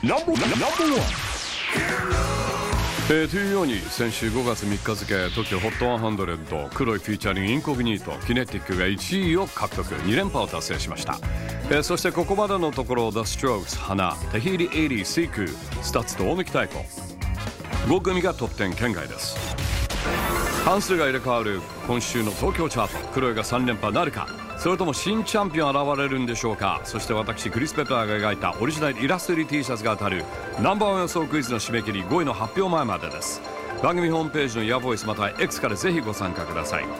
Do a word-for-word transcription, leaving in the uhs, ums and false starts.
えー、というように先週ごがつみっか付 TOKIO ホットハンドレッド黒いフィーチャリングインコグニートキネティックがいちいを獲得に連覇を達成しました。えー、そしてここまでのところ The Strokes 花タヒリエイリーシークスタッツと大貫妙子ご組がトップじゅう圏外です。半数が入れ替わる今週の東京チャート黒いがさん連覇なるかそれとも新チャンピオン現れるんでしょうか。そして私クリス・ペパーが描いたオリジナルイラスト入り T シャツが当たるナンバーワン予想クイズの締め切りごいの発表前までです。番組ホームページのヤボイスまたは X からぜひご参加ください。